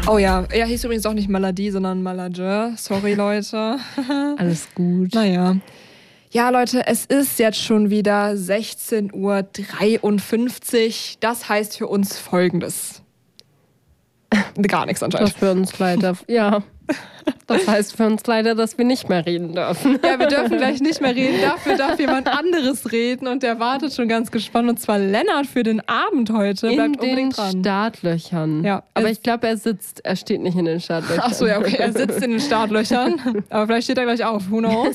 Oh ja, er hieß übrigens auch nicht Maladie, sondern Maladje. Sorry, Leute. Alles gut. Naja. Ja, Leute, es ist jetzt schon wieder 16:53 Uhr. Das heißt für uns Folgendes. Gar nichts anscheinend. Das für uns leider, ja. Das heißt für uns leider, dass wir nicht mehr reden dürfen. Ja, wir dürfen gleich nicht mehr reden. Dafür darf jemand anderes reden und der wartet schon ganz gespannt. Und zwar Lennart für den Abend heute. Bleibt unbedingt dran. In den Startlöchern. Ja. Aber ich glaube, er steht nicht in den Startlöchern. Ach so, ja, okay. Er sitzt in den Startlöchern. Aber vielleicht steht er gleich auf. Who knows?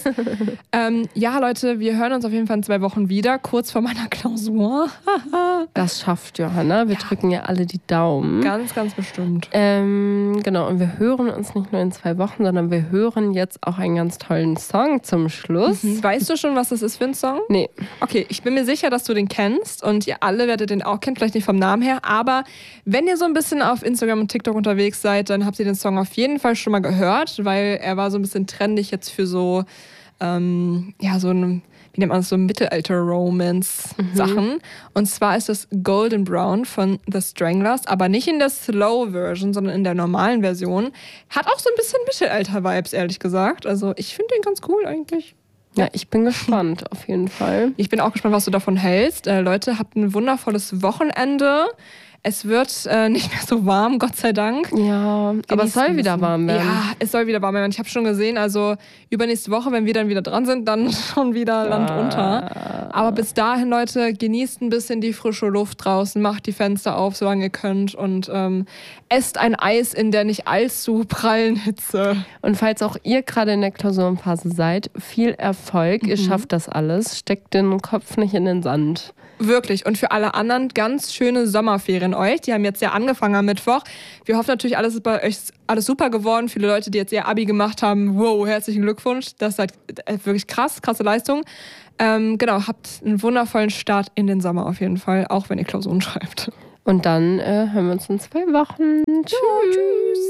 Ja, Leute, wir hören uns auf jeden Fall in 2 Wochen wieder. Kurz vor meiner Klausur. Das schafft Johanna. Wir drücken ja alle die Daumen. Ganz, ganz bestimmt. Genau. Und wir hören uns nicht nur in 2 Wochen, sondern wir hören jetzt auch einen ganz tollen Song zum Schluss. Weißt du schon, was das ist für ein Song? Nee. Okay, ich bin mir sicher, dass du den kennst und ihr alle werdet den auch kennen, vielleicht nicht vom Namen her, aber wenn ihr so ein bisschen auf Instagram und TikTok unterwegs seid, dann habt ihr den Song auf jeden Fall schon mal gehört, weil er war so ein bisschen trendig jetzt für so, so ein, wie nennt man das, so Mittelalter-Romance-Sachen. Und zwar ist das Golden Brown von The Stranglers, aber nicht in der Slow-Version, sondern in der normalen Version. Hat auch so ein bisschen Mittelalter-Vibes, ehrlich gesagt. Also ich finde den ganz cool eigentlich. Ja, ich bin gespannt, auf jeden Fall. Ich bin auch gespannt, was du davon hältst. Leute, habt ein wundervolles Wochenende. Es wird nicht mehr so warm, Gott sei Dank. Ja, aber es soll wieder warm werden. Ja, es soll wieder warm werden. Ich habe schon gesehen, also übernächste Woche, wenn wir dann wieder dran sind, dann schon wieder Land unter. Aber bis dahin, Leute, genießt ein bisschen die frische Luft draußen, macht die Fenster auf, solange ihr könnt und esst ein Eis in der nicht allzu prallen Hitze. Und falls auch ihr gerade in der Klausurenphase seid, viel Erfolg. Ihr schafft das alles. Steckt den Kopf nicht in den Sand. Wirklich. Und für alle anderen ganz schöne Sommerferien euch. Die haben jetzt ja angefangen am Mittwoch. Wir hoffen natürlich, alles ist bei euch alles super geworden. Viele Leute, die jetzt ihr Abi gemacht haben, wow, herzlichen Glückwunsch. Das ist halt wirklich krasse Leistung. Genau, habt einen wundervollen Start in den Sommer auf jeden Fall, auch wenn ihr Klausuren schreibt. Und dann hören wir uns in 2 Wochen. Tschüss. Ja, tschüss.